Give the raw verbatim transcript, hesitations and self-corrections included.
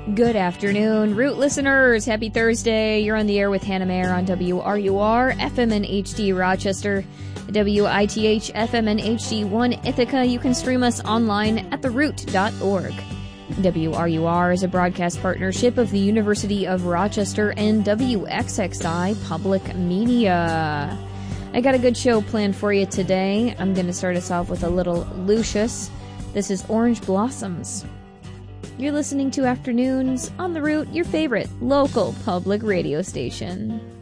Good afternoon, Root listeners. Happy Thursday. You're on the air with Hannah Mayer on W R U R, F M and H D Rochester, W I T H, F M and H D one Ithaca. You can stream us online at the root dot org. W R U R is a broadcast partnership of the University of Rochester and W X X I Public Media. I got a good show planned for you today. I'm going to start us off with a little Lucius. This is Orange Blossoms. You're listening to Afternoons on The Root, your favorite local public radio station.